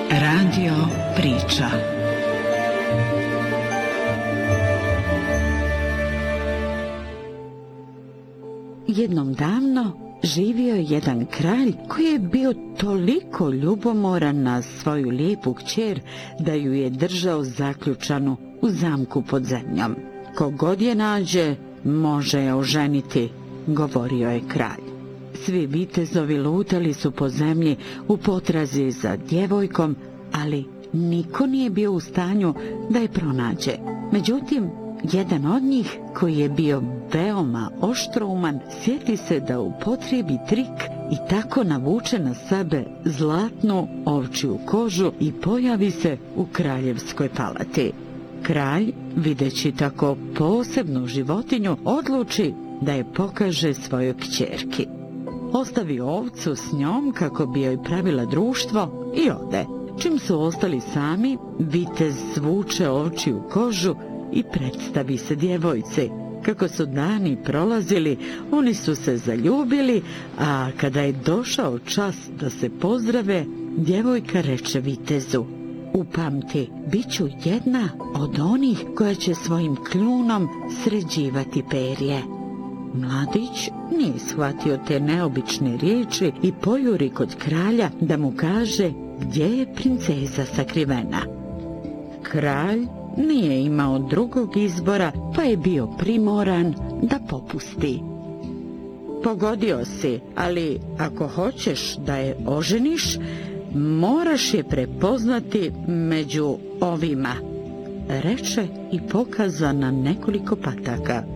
Radio priča. Jednom davno živio je jedan kralj koji je bio toliko ljubomoran na svoju lijepu kćer da ju je držao zaključanu u zamku pod zemljom. Kogod je nađe, može je oženiti, govorio je kralj. Svi vitezovi lutali su po zemlji u potrazi za djevojkom, ali niko nije bio u stanju da je pronađe. Međutim, jedan od njih, koji je bio veoma oštrouman, sjeti se da upotrijebi trik i tako navuče na sebe zlatnu ovčju kožu i pojavi se u kraljevskoj palati. Kralj, videći tako posebnu životinju, odluči da je pokaže svojoj kćerki. Ostavi ovcu s njom kako bi joj pravila društvo i ode. Čim su ostali sami, vitez svuče ovčju kožu i predstavi se djevojci. Kako su dani prolazili, oni su se zaljubili, a kada je došao čas da se pozdrave, djevojka reče vitezu: "Upamti, bit ću jedna od onih koja će svojim kljunom sređivati perje." Mladić nije shvatio te neobične riječi i pojuri kod kralja da mu kaže gdje je princeza sakrivena. Kralj nije imao drugog izbora, pa je bio primoran da popusti. "Pogodio si, ali ako hoćeš da je oženiš, moraš je prepoznati među ovima," reče i pokaza na nekoliko pataka.